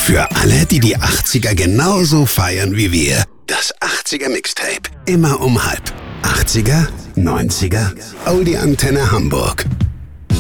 Für alle, die die 80er genauso feiern wie wir. Das 80er Mixtape. Immer um halb. 80er, 90er, Oldie Antenne Hamburg.